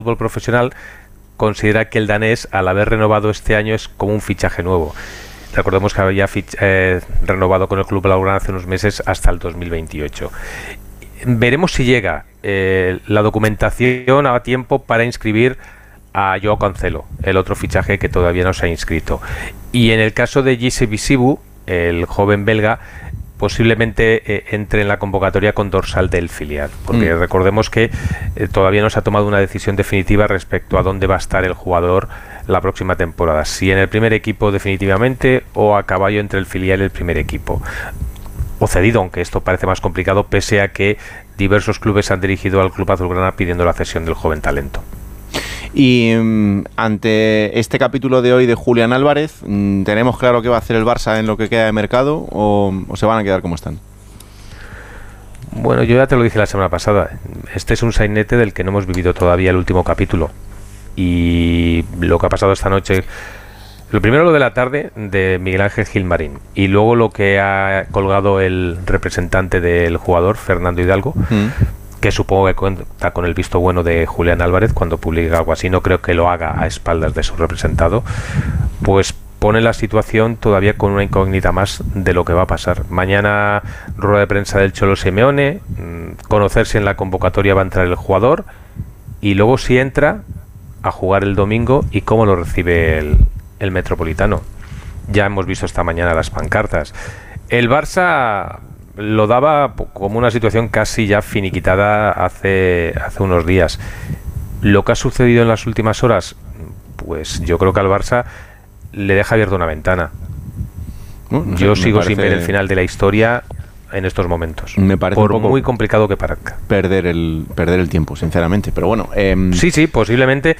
fútbol profesional considera que el danés, al haber renovado este año, es como un fichaje nuevo. Recordemos que había renovado con el club blaugrana hace unos meses hasta el 2028. Veremos si llega la documentación a tiempo para inscribir a Joao Cancelo, el otro fichaje que todavía no se ha inscrito. Y en el caso de Jesse Bisibu, el joven belga, posiblemente entre en la convocatoria con dorsal del filial, porque recordemos que todavía no se ha tomado una decisión definitiva respecto a dónde va a estar el jugador la próxima temporada, si en el primer equipo definitivamente o a caballo entre el filial y el primer equipo, o cedido, aunque esto parece más complicado, pese a que diversos clubes han dirigido al club azulgrana pidiendo la cesión del joven talento. Y ante este capítulo de hoy de Julián Álvarez, ¿tenemos claro qué va a hacer el Barça en lo que queda de mercado o se van a quedar como están? Bueno, yo ya te lo dije la semana pasada, este es un sainete del que no hemos vivido todavía el último capítulo, y lo que ha pasado esta noche, lo primero lo de la tarde de Miguel Ángel Gilmarín, y luego lo que ha colgado el representante del jugador, Fernando Hidalgo, que supongo que cuenta con el visto bueno de Julián Álvarez cuando publica algo así, no creo que lo haga a espaldas de su representado, pues pone la situación todavía con una incógnita más de lo que va a pasar. Mañana rueda de prensa del Cholo Simeone, conocer si en la convocatoria va a entrar el jugador, y luego si entra, a jugar el domingo, y cómo lo recibe el Metropolitano. Ya hemos visto esta mañana las pancartas. El Barça lo daba como una situación casi ya finiquitada hace unos días. Lo que ha sucedido en las últimas horas, pues yo creo que al Barça le deja abierta una ventana. Yo sigo sin ver el final de la historia en estos momentos. Me parece por un poco muy complicado que parezca. Perder el tiempo, sinceramente. Pero bueno. Sí, posiblemente.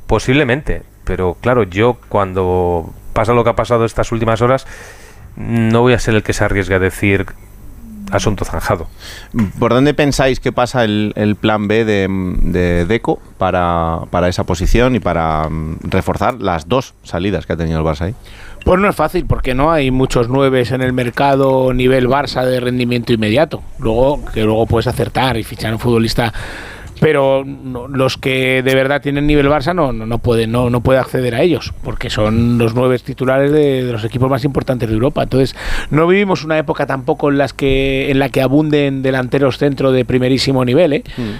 Pero claro, yo cuando pasa lo que ha pasado estas últimas horas, no voy a ser el que se arriesgue a decir asunto zanjado. ¿Por dónde pensáis que pasa el plan B de Deco para esa posición y para reforzar las dos salidas que ha tenido el Barça ahí? Pues no es fácil, porque no hay muchos nueves en el mercado nivel Barça de rendimiento inmediato. Luego puedes acertar y fichar un futbolista, pero los que de verdad tienen nivel Barça no puede acceder a ellos, porque son los 9 titulares de los equipos más importantes de Europa. Entonces no vivimos una época tampoco en la que abunden delanteros centro de primerísimo nivel,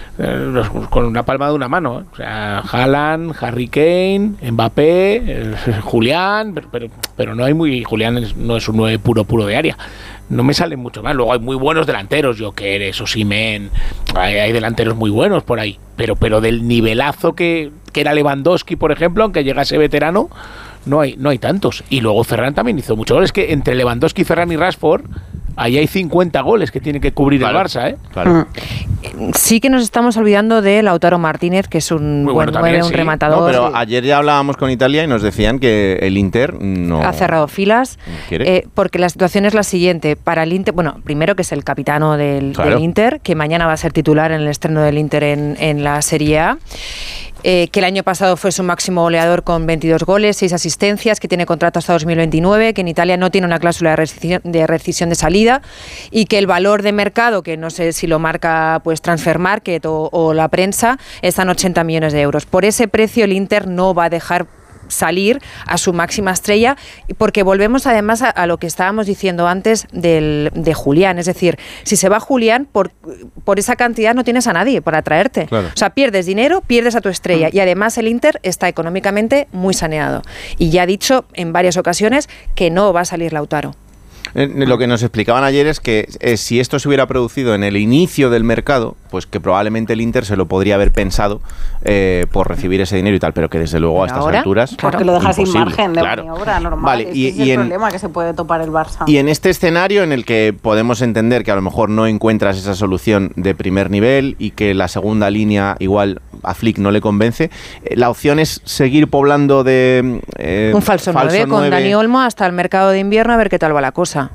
con una palma de una mano, o sea, Haaland, Harry Kane, Mbappé, Julián, pero no hay Julián no es un 9 puro de área. No me salen mucho más. Luego hay muy buenos delanteros, Gyökeres, Osimhen, hay delanteros muy buenos por ahí, pero del nivelazo que era Lewandowski, por ejemplo, aunque llegase veterano, no hay tantos. Y luego Ferran también hizo muchos goles. Que entre Lewandowski, Ferran y Rashford, ahí hay 50 goles que tiene que cubrir el Barça, ¿eh? Claro. Sí que nos estamos olvidando de Lautaro Martínez, que es un buen 9, un rematador. No, pero ayer ya hablábamos con Italia y nos decían que el Inter no ha cerrado filas, porque la situación es la siguiente. Para el Inter, bueno, primero que es el capitano del Inter, que mañana va a ser titular en el estreno del Inter en la Serie A. Que el año pasado fue su máximo goleador con 22 goles, 6 asistencias, que tiene contrato hasta 2029, que en Italia no tiene una cláusula de rescisión de salida, y que el valor de mercado, que no sé si lo marca pues Transfer Market o la prensa, está en 80 millones de euros. Por ese precio el Inter no va a dejar salir a su máxima estrella, porque volvemos además a lo que estábamos diciendo antes de Julián, es decir, si se va Julián, por esa cantidad no tienes a nadie para traerte, o sea, pierdes dinero, pierdes a tu estrella, y además el Inter está económicamente muy saneado, y ya ha dicho en varias ocasiones que no va a salir Lautaro. Lo que nos explicaban ayer es que si esto se hubiera producido en el inicio del mercado, pues que probablemente el Inter se lo podría haber pensado por recibir ese dinero y tal, pero que desde luego a estas alturas porque lo dejas sin margen de claro. maniobra normal. Vale, y es el problema que se puede topar el Barça. Y en este escenario en el que podemos entender que a lo mejor no encuentras esa solución de primer nivel y que la segunda línea igual a Flick no le convence, la opción es seguir poblando de un falso 9 con Dani Olmo hasta el mercado de invierno, a ver qué tal va la cosa.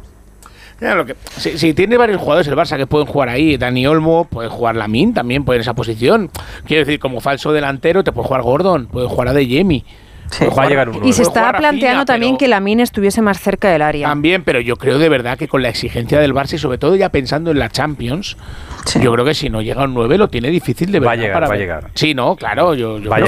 Si tiene varios jugadores el Barça que pueden jugar ahí, Dani Olmo, puede jugar Lamine, también puede en esa posición. Quiero decir, como falso delantero te puede jugar Gordon, puede jugar Adeyemi. Sí. Va a llegar un y se está planteando también que Lamine estuviese más cerca del área. También, pero yo creo de verdad que con la exigencia del Barça y sobre todo ya pensando en la Champions, yo creo que si no llega un 9 lo tiene difícil de verdad. Va a llegar. Sí, no, claro.